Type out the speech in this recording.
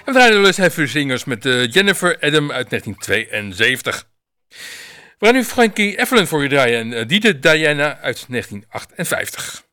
We draaien dus even zingers met Jennifer Adam uit 1972. We gaan nu Frankie Evelyn voor je draaien en Dieter Diana uit 1958.